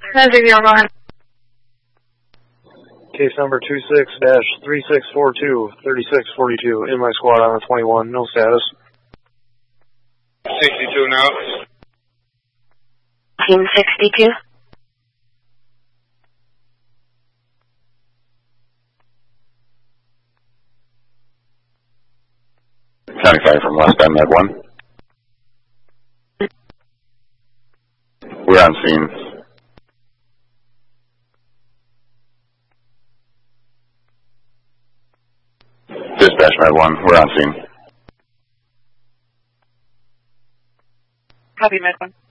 Magic Zero, go ahead. Case number 26-3642, 3642, in my squad on the 21, no status. 62 now. Team 62. County Fire from West End, Med 1. We're on scene. Dispatch Med 1, we're on scene. Copy, Med 1.